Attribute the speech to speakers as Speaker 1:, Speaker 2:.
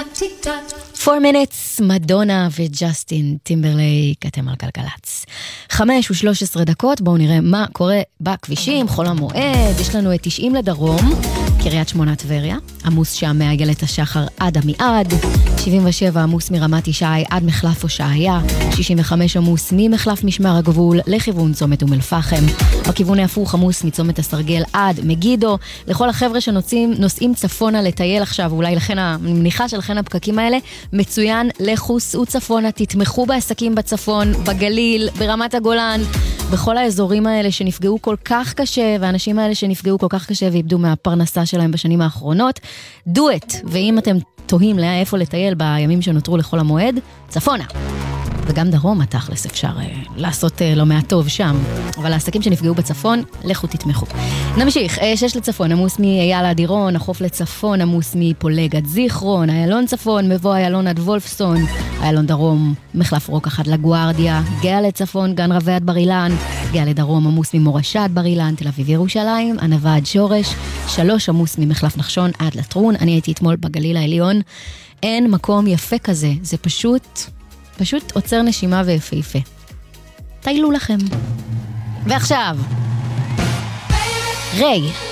Speaker 1: 4 minutes, מדונה וג'סטין טימברלייק, אתם על גלגלץ. 5:13, בואו נראה מה קורה בכבישים, חול המועד, יש לנו את 90 לדרום, קריית שמונה טבריה, עמוס שם מעגלת השחר עד עמיעד, 77 עמוס מרמת ישי עד מחלף הושעיה, 65 עמוס ממחלף משמר הגבול לכיוון צומת אום-אל-פחם, בכיוון ההפוך עמוס מצומת הסרגל עד מגידו, לכל החבר'ה שנוסעים צפונה לטייל עכשיו, אולי לכן המניחה שלכן הפקקים האלה, מצוין, לכו סעו צפונה, תתמכו בעסקים בצפון, בגליל, ברמת הגולן, בכל האזורים האלה שנפגעו כל כך קשה, והאנשים האלה שנפגעו כל כך קשה ואיבדו מהפרנסה שלהם בשנים האחרונות, do it, ואם אתם תוהים איפה לטייל בימים שנותרו לכל המועד, צפונה. וגם דרום התכלס אפשר לעשות לא מעט טוב שם, אבל העסקים שנפגעו בצפון, לכו תתמכו. נמשיך, 6 לצפון, עמוס מאייל עד עירון, החוף לצפון, עמוס מפולג עד זיכרון, איילון צפון, מבוא איילון עד וולפסון, איילון דרום, מחלף רוקח עד לגוארדיה, גאה לצפון, גן רבי עד בר אילן, גאה לדרום, עמוס ממורשה עד בר אילן, תל אביב ירושלים, ענבה עד שורש, 3 עמוס ממחלף נחשון עד לטרון, אני הייתי אתמול בגליל העליון, אין מקום יפה כזה, זה פשוט עוצר נשימה ויפהפה. טיילו לכם. ועכשיו, ריי.